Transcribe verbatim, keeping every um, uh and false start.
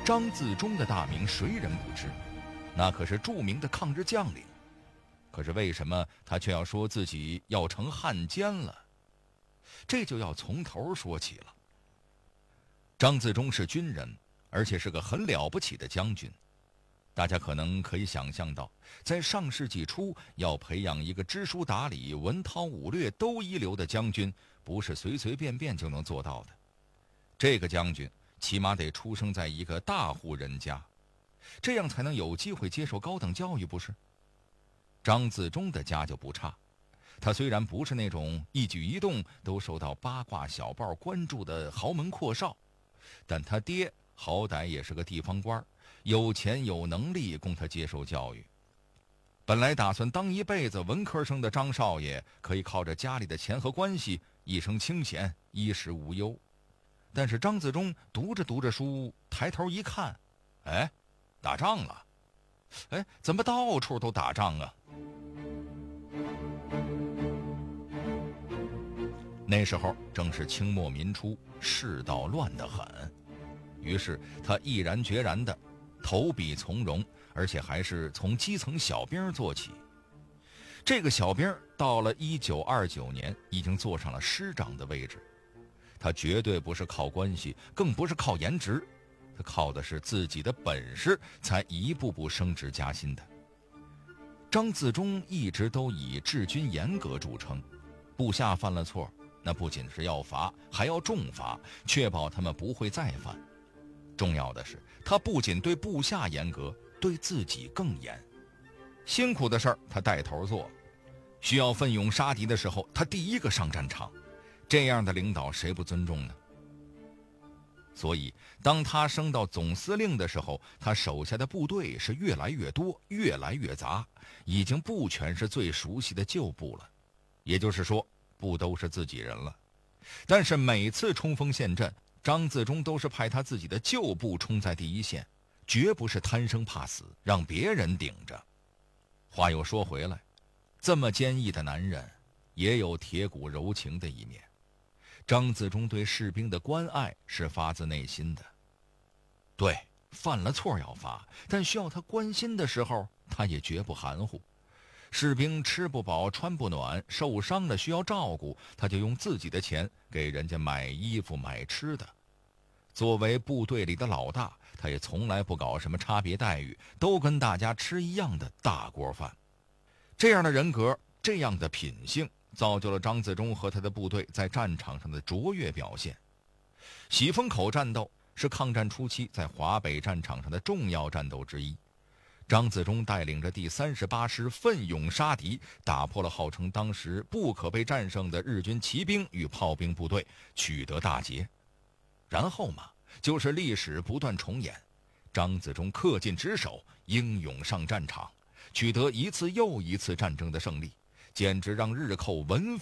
张自忠的大名谁人不知？那可是著名的抗日将领。可是为什么他却要说自己要成汉奸了？这就要从头说起了。张自忠是军人，而且是个很了不起的将军。大家可能可以想象到，在上世纪初要培养一个知书达理、文韬武略都一流的将军，不是随随便便就能做到的。这个将军起码得出生在一个大户人家，这样才能有机会接受高等教育，不是？张自忠的家就不差，他虽然不是那种一举一动都受到八卦小报关注的豪门阔少，但他爹好歹也是个地方官，有钱有能力供他接受教育。本来打算当一辈子文科生的张少爷，可以靠着家里的钱和关系一生清闲，衣食无忧。但是张自忠读着读着书，抬头一看，哎，打仗了！哎，怎么到处都打仗啊？那时候正是清末民初，世道乱得很，于是他毅然决然地投笔从戎，而且还是从基层小兵做起。这个小兵到了一九二九年，已经坐上了师长的位置。他绝对不是靠关系，更不是靠颜值，他靠的是自己的本事，才一步步升职加薪的。张自忠一直都以治军严格著称，部下犯了错，那不仅是要罚，还要重罚，确保他们不会再犯。重要的是，他不仅对部下严格，对自己更严。辛苦的事儿他带头做，需要奋勇杀敌的时候，他第一个上战场。这样的领导谁不尊重呢？所以当他升到总司令的时候，他手下的部队是越来越多，越来越杂，已经不全是最熟悉的旧部了，也就是说不都是自己人了。但是每次冲锋陷阵，张自忠都是派他自己的旧部冲在第一线，绝不是贪生怕死让别人顶着。话又说回来，这么坚毅的男人也有铁骨柔情的一面。张自忠对士兵的关爱是发自内心的。对，犯了错要罚，但需要他关心的时候，他也绝不含糊。士兵吃不饱穿不暖，受伤了需要照顾，他就用自己的钱给人家买衣服买吃的。作为部队里的老大，他也从来不搞什么差别待遇，都跟大家吃一样的大锅饭。这样的人格，这样的品性，造就了张自忠和他的部队在战场上的卓越表现。喜峰口战斗是抗战初期在华北战场上的重要战斗之一。张自忠带领着第三十八师奋勇杀敌，打破了号称当时不可被战胜的日军骑兵与炮兵部队，取得大捷。然后嘛，就是历史不断重演，张自忠恪尽职守，英勇上战场，取得一次又一次战争的胜利，简直让日寇闻